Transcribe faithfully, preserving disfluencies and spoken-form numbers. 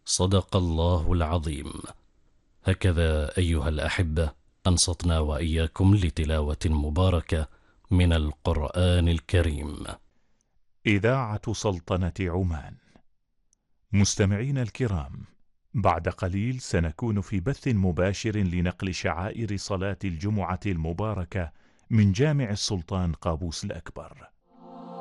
صدق الله العظيم. هكذا أيها الأحبة أنصتنا وإياكم لتلاوة مباركة من القرآن الكريم. إذاعة سلطنة عمان. مستمعين الكرام، بعد قليل سنكون في بث مباشر لنقل شعائر صلاة الجمعة المباركة من جامع السلطان قابوس الأكبر.